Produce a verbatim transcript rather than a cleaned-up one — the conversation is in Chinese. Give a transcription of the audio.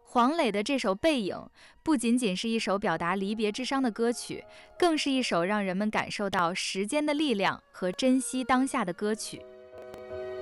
黄磊的这首《背影》不仅仅是一首表达离别之伤的歌曲，更是一首让人们感受到时间的力量和珍惜当下的歌曲。